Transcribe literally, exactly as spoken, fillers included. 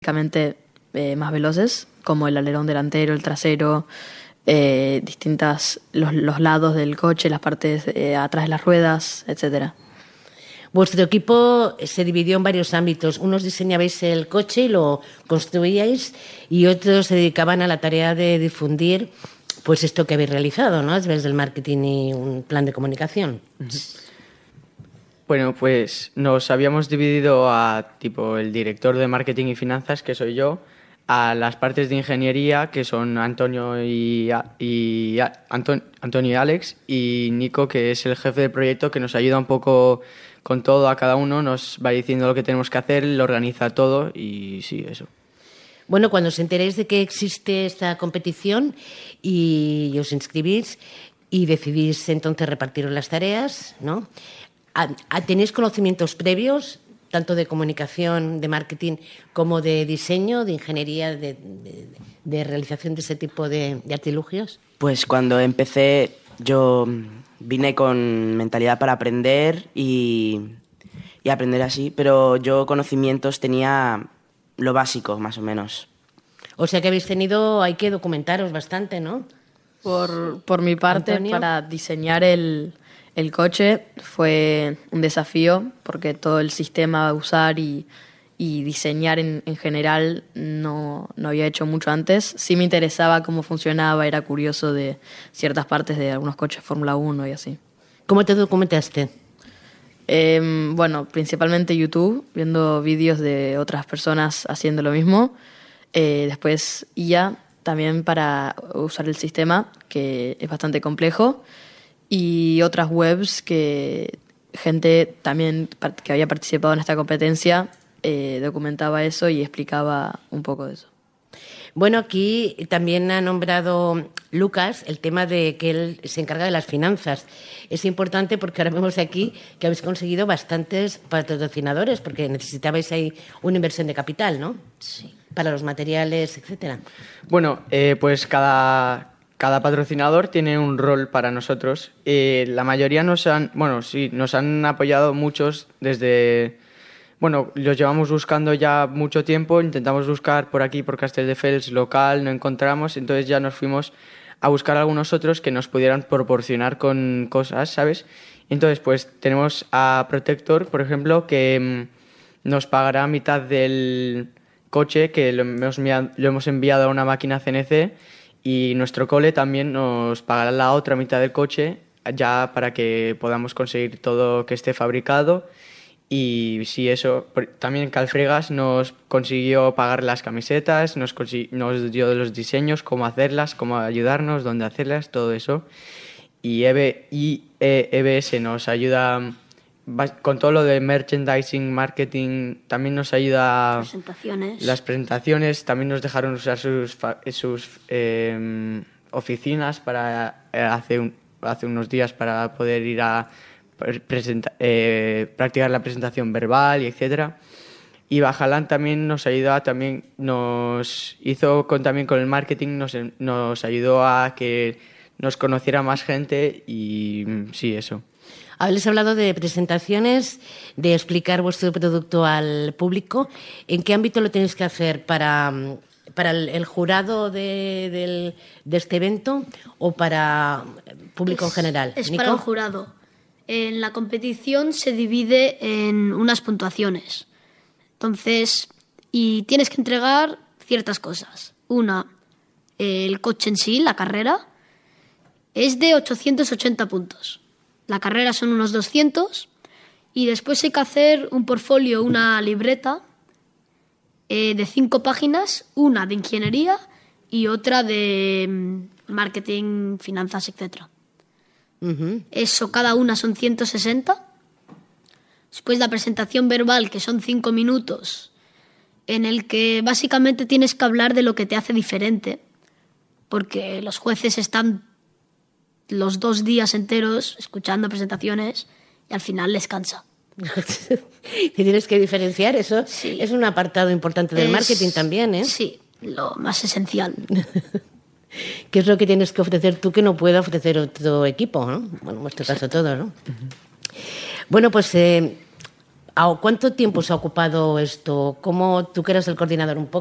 Básicamente eh, más veloces, como el alerón delantero, el trasero, eh, distintas los, los lados del coche, las partes eh, atrás de las ruedas, etcétera. Vuestro equipo se dividió en varios ámbitos. Unos diseñabais el coche y lo construíais y otros se dedicaban a la tarea de difundir pues esto que habéis realizado, ¿no? A través del marketing y un plan de comunicación. Bueno, pues nos habíamos dividido a tipo el director de marketing y finanzas, que soy yo, a las partes de ingeniería, que son Antonio y, y Anton, Antonio y Alex, y Nico, que es el jefe del proyecto, que nos ayuda un poco con todo a cada uno, nos va diciendo lo que tenemos que hacer, lo organiza todo y sí, eso. Bueno, cuando os enteréis de que existe esta competición y os inscribís y decidís entonces repartiros las tareas, ¿no? ¿Tenéis conocimientos previos, tanto de comunicación, de marketing, como de diseño, de ingeniería, de, de, de realización de ese tipo de, de artilugios? Pues cuando empecé yo vine con mentalidad para aprender y, y aprender así, pero yo conocimientos tenía lo básico, más o menos. O sea que habéis tenido, hay que documentaros bastante, ¿no? Por, por mi parte, Antonio. Para diseñar el... El coche fue un desafío porque todo el sistema a usar y, y diseñar en, en general no, no había hecho mucho antes. Sí me interesaba cómo funcionaba, era curioso de ciertas partes de algunos coches Fórmula uno y así. ¿Cómo te documentaste? Eh, bueno, principalmente YouTube, viendo vídeos de otras personas haciendo lo mismo. Eh, después I A también para usar el sistema, que es bastante complejo. Y otras webs que gente también que había participado en esta competencia eh, documentaba eso y explicaba un poco de eso. Bueno, aquí también ha nombrado Lucas el tema de que él se encarga de las finanzas. Es importante porque ahora vemos aquí que habéis conseguido bastantes patrocinadores porque necesitabais ahí una inversión de capital, ¿no? Sí. Para los materiales, etcétera. Bueno, eh, pues cada... Cada patrocinador tiene un rol para nosotros. Eh, la mayoría nos han, bueno, sí, nos han apoyado muchos desde, bueno, los llevamos buscando ya mucho tiempo. Intentamos buscar por aquí, por Castelldefels, local, no encontramos. Entonces ya nos fuimos a buscar algunos otros que nos pudieran proporcionar con cosas, ¿sabes? Entonces, pues tenemos a Protector, por ejemplo, que mmm, nos pagará mitad del coche, que lo hemos, lo hemos enviado a una máquina C N C. Y nuestro cole también nos pagará la otra mitad del coche ya para que podamos conseguir todo que esté fabricado. Y sí, eso. También Calfregas nos consiguió pagar las camisetas, nos, nos dio los diseños, cómo hacerlas, cómo ayudarnos, dónde hacerlas, todo eso. Y E B S nos ayuda con todo lo de merchandising, marketing, también nos ayuda. Presentaciones. Las presentaciones, también nos dejaron usar sus, sus eh, oficinas para eh, hace, un, hace unos días para poder ir a presenta, eh, practicar la presentación verbal y etcétera. Y Bajalán también nos ayuda, también nos hizo con, también con el marketing, nos, nos ayudó a que nos conociera más gente y sí, eso. Habéis hablado de presentaciones, de explicar vuestro producto al público. ¿En qué ámbito lo tenéis que hacer? ¿Para, para el, el jurado de, del, de este evento o para el público es, en general? Es ¿Nico? para el jurado. En la competición se divide en unas puntuaciones. Entonces, y tienes que entregar ciertas cosas. Una, el coche en sí, la carrera, es de ochocientos ochenta puntos. La carrera son unos doscientos y después hay que hacer un portfolio, una libreta eh, de cinco páginas, una de ingeniería y otra de marketing, finanzas, etcétera. Uh-huh. Eso, cada una son ciento sesenta. Después la presentación verbal, que son cinco minutos, en el que básicamente tienes que hablar de lo que te hace diferente, porque los jueces están los dos días enteros escuchando presentaciones y al final les cansa. ¿Y tienes que diferenciar eso? Sí. Es un apartado importante del es, marketing también, ¿eh? Sí, lo más esencial. ¿Qué es lo que tienes que ofrecer tú que no pueda ofrecer otro equipo, ¿no? Bueno, en vuestro caso todo, ¿no? Uh-huh. Bueno, pues eh, ¿Cuánto tiempo se ha ocupado esto? ¿Cómo tú que eres el coordinador un poco?